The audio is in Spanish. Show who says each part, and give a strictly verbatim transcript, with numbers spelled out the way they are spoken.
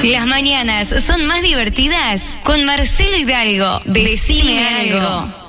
Speaker 1: Las mañanas son más divertidas con Marcelo Hidalgo. Decime algo.